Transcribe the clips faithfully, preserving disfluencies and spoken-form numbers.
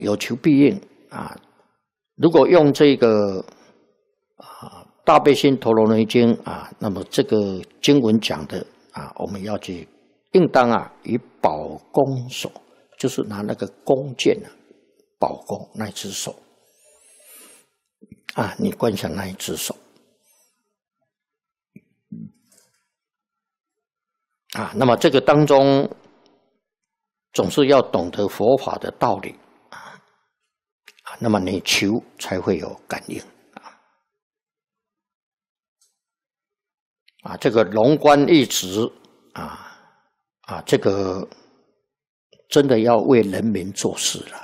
有求必应啊。如果用这个啊《大悲心陀罗尼经》啊，那么这个经文讲的啊，我们要去应当啊以宝弓手，就是拿那个弓箭啊，宝弓那一只手啊，你观想那一只手啊，那么这个当中总是要懂得佛法的道理啊，那么你求才会有感应啊。啊，这个龙观一直啊啊，这个真的要为人民做事了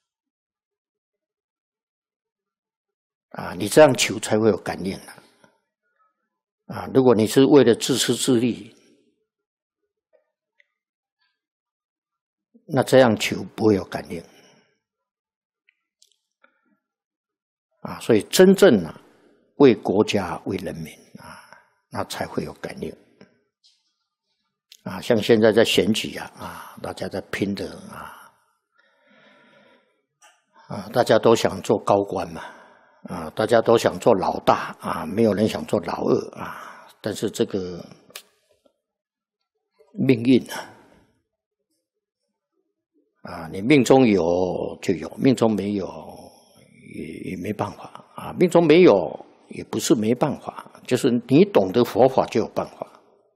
啊！你这样求才会有感应了啊！如果你是为了自私自利，那这样求不会有感应啊！所以真正啊，为国家、为人民啊，那才会有感应啊！像现在在选举啊，啊，大家在拼的啊，啊，大家都想做高官嘛，啊，大家都想做老大啊，没有人想做老二啊。但是这个命运啊。啊，你命中有就有，命中没有也也没办法啊。命中没有也不是没办法，就是你懂得佛法就有办法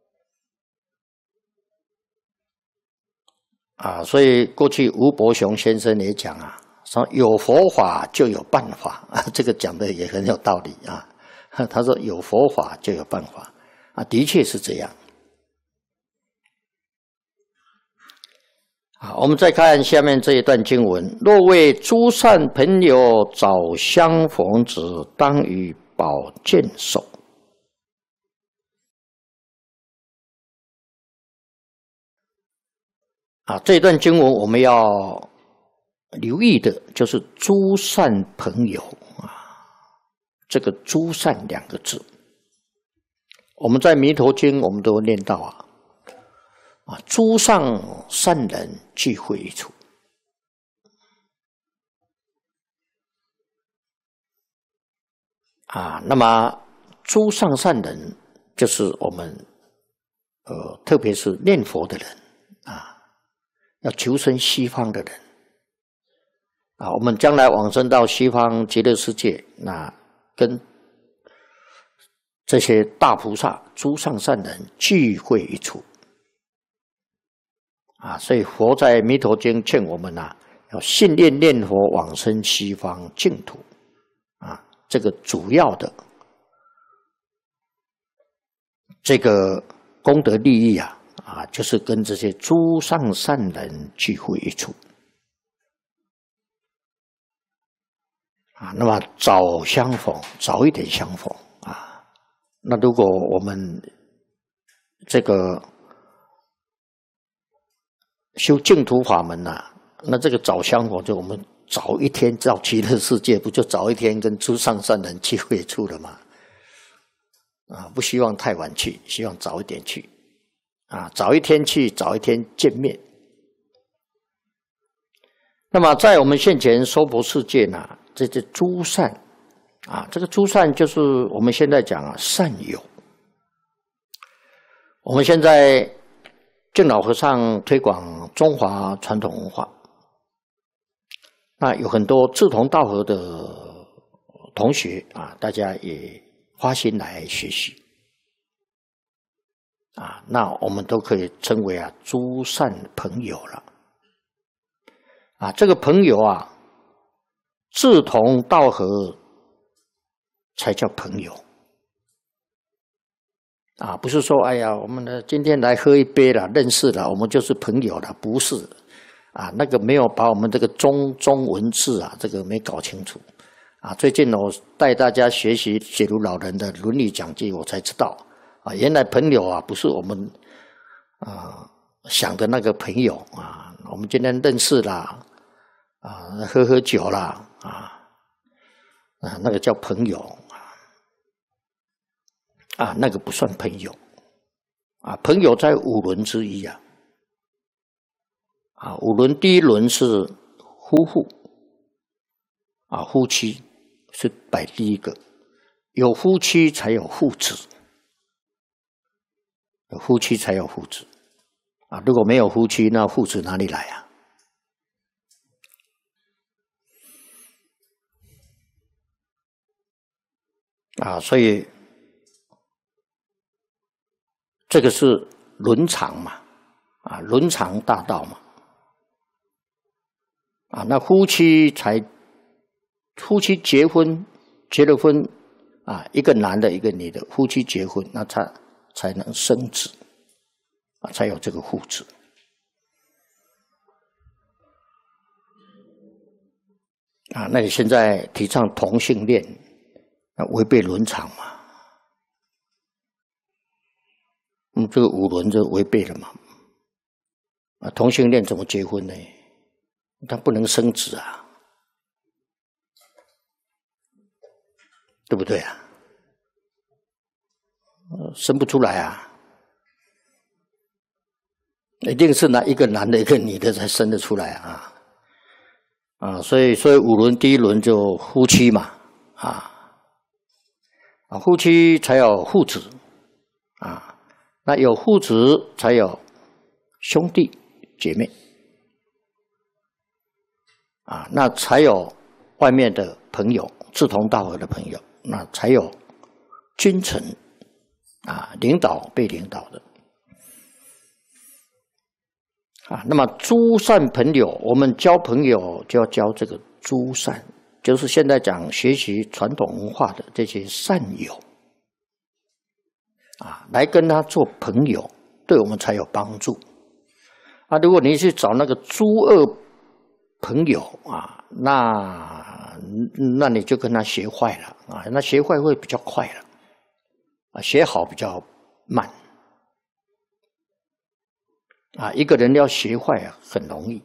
啊。所以过去吴伯雄先生也讲啊，说有佛法就有办法啊，这个讲的也很有道理啊。他说有佛法就有办法啊，的确是这样。好，我们再看下面这一段经文：若为诸善朋友早相逢之，当与宝剑手。啊，这一段经文我们要留意的就是诸善朋友啊，这个诸善两个字，我们在弥陀经我们都念到啊。啊，诸上善人聚会一处啊，那么诸上善人就是我们呃，特别是念佛的人啊，要求生西方的人啊，我们将来往生到西方极乐世界，那跟这些大菩萨、诸上善人聚会一处。啊，所以佛在《弥陀经》劝我们啊，要信念念佛往生西方净土啊，这个主要的这个功德利益啊啊，就是跟这些诸上善人聚会一处啊。那么早相逢，早一点相逢啊。那如果我们这个修净土法门呐、啊，那这个早相逢就我们早一天到极乐世界，不就早一天跟诸上善人聚会处了吗？啊，不希望太晚去，希望早一点去，啊，早一天去，早一天见面。那么在我们现前娑婆世界呢，这些诸善啊，这个诸善就是我们现在讲啊善友。我们现在净老和尚推广中华传统文化，那有很多志同道合的同学啊，大家也花心来学习啊，那我们都可以称为啊诸善朋友了啊。这个朋友啊，志同道合才叫朋友。啊，不是说哎呀，我们呢今天来喝一杯了，认识了，我们就是朋友了，不是啊，那个没有把我们这个中中文字啊，这个没搞清楚啊。最近我带大家学习解如老人的伦理讲记，我才知道啊，原来朋友啊不是我们啊想的那个朋友啊，我们今天认识啦，啊，喝喝酒啦，啊啊，那个叫朋友。啊，那个不算朋友，啊，朋友在五伦之一啊，啊，五伦第一伦是夫妇， 啊，夫妻是摆第一个，有夫妻才有父子，有夫妻才有父子啊！如果没有夫妻，那父子哪里来啊？啊，所以这个是伦常嘛，啊，伦常大道嘛，啊，那夫妻才夫妻结婚，结了婚啊，一个男的，一个女的，夫妻结婚，那才才能生子，啊，才有这个父子。啊，那你现在提倡同性恋？那违背伦常嘛？嗯，这个五伦就违背了嘛？啊，同性恋怎么结婚呢？他不能生子啊，对不对啊？生不出来啊，一定是拿一个男的，一个女的才生得出来啊！啊，所以所以五伦第一轮就夫妻嘛，啊。啊，夫妻才有父子，啊，那有父子才有兄弟姐妹，啊，那才有外面的朋友，志同道合的朋友，那才有君臣，啊，领导被领导的，啊，那么诸善朋友，我们交朋友就要交这个诸善。就是现在讲学习传统文化的这些善友啊，来跟他做朋友，对我们才有帮助啊。如果你去找那个诸恶朋友啊，那那你就跟他学坏了啊，那学坏会比较快了啊，学好比较慢啊。一个人要学坏啊，很容易。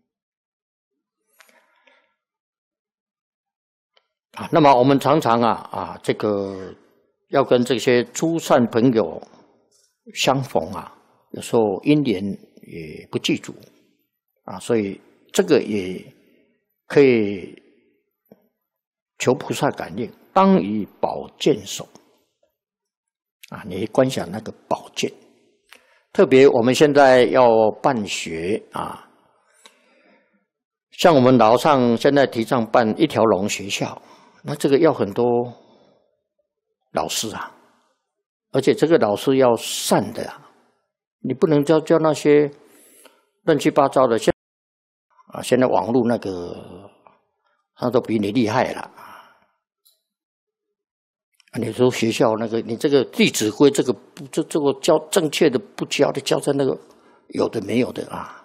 啊，那么我们常常啊啊，这个要跟这些诸善朋友相逢啊，有时候因缘也不具足啊，所以这个也可以求菩萨感应，当以宝剑手啊，你观想那个宝剑，特别我们现在要办学啊，像我们老上现在提倡办一条龙学校。那这个要很多老师啊，而且这个老师要善的啊，你不能教教那些乱七八糟的。现啊，现在网络那个他都比你厉害了啊！你说学校那个，你这个弟子规这个这这个教正确的不教的，教在那个有的没有的啊。